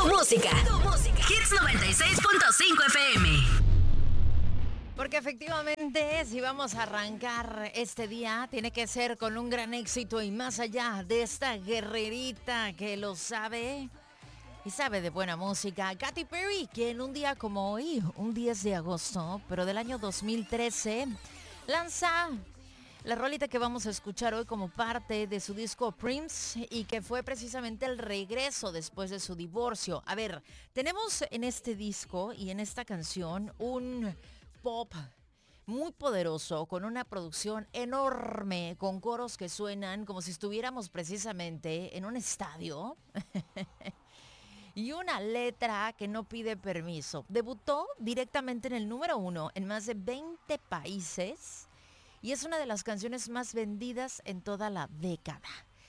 música. Hits 96.5 FM. Porque efectivamente, si vamos a arrancar este día, tiene que ser con un gran éxito y más allá de esta guerrerita que lo sabe y sabe de buena música. Katy Perry, que en un día como hoy, un 10 de agosto, pero del año 2013, lanza la rolita que vamos a escuchar hoy como parte de su disco Prince y que fue precisamente el regreso después de su divorcio. A ver, tenemos en este disco y en esta canción un pop muy poderoso, con una producción enorme, con coros que suenan como si estuviéramos precisamente en un estadio. Y una letra que no pide permiso. Debutó directamente en el número 1 en más de 20 países y es una de las canciones más vendidas en toda la década.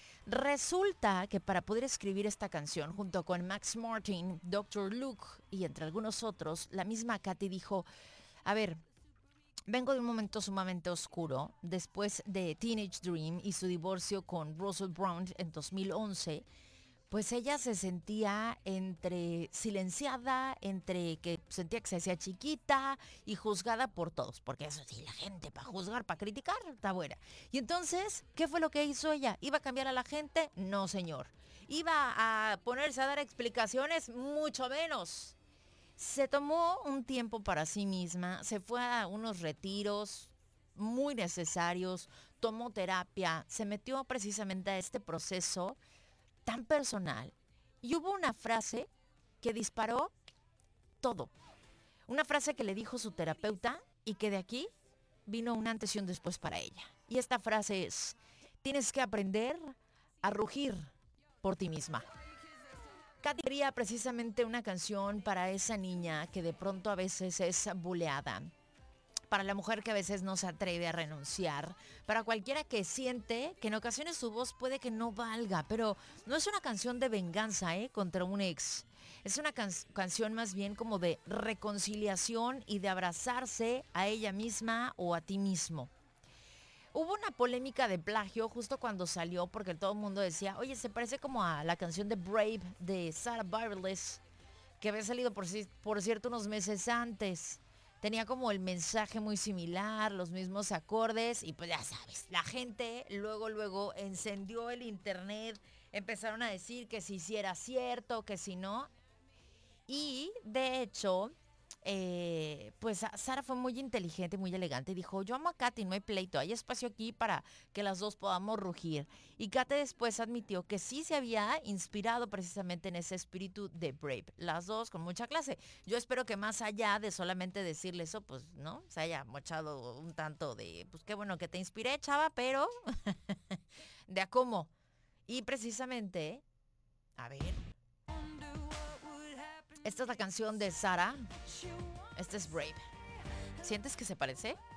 Resulta que para poder escribir esta canción junto con Max Martin, Dr. Luke y entre algunos otros, la misma Katy dijo, a ver, vengo de un momento sumamente oscuro después de Teenage Dream y su divorcio con Russell Brand en 2011. Pues ella se sentía entre silenciada, entre que sentía que se hacía chiquita y juzgada por todos. Porque eso sí, la gente para juzgar, para criticar, está buena. Y entonces, ¿qué fue lo que hizo ella? ¿Iba a cambiar a la gente? No, señor. ¿Iba a ponerse a dar explicaciones? Mucho menos. Se tomó un tiempo para sí misma, se fue a unos retiros muy necesarios, tomó terapia, se metió precisamente a este proceso tan personal. Y hubo una frase que disparó todo. Una frase que le dijo su terapeuta y que de aquí vino un antes y un después para ella. Y esta frase es, tienes que aprender a rugir por ti misma. Katy quería precisamente una canción para esa niña que de pronto a veces es buleada. Para la mujer que a veces no se atreve a renunciar, para cualquiera que siente que en ocasiones su voz puede que no valga, pero no es una canción de venganza, contra un ex. Es una canción más bien como de reconciliación y de abrazarse a ella misma o a ti mismo. Hubo una polémica de plagio justo cuando salió porque todo el mundo decía, oye, se parece como a la canción de Brave de Sarah Bareilles, que había salido por cierto unos meses antes. Tenía como el mensaje muy similar, los mismos acordes y pues ya sabes, la gente luego encendió el internet, empezaron a decir que si era cierto, que si no. Y de hecho, pues Sara fue muy inteligente, muy elegante y dijo, yo amo a Katy, no hay pleito, hay espacio aquí para que las dos podamos rugir. Y Katy después admitió que sí se había inspirado precisamente en ese espíritu de Brave. Las dos con mucha clase. Yo espero que más allá de solamente decirle eso, pues, ¿no? Se haya mochado un tanto de, pues qué bueno que te inspiré, chava, pero de a cómo. Y precisamente, a ver... Esta es la canción de Sara. Esta es Brave. ¿Sientes que se parece?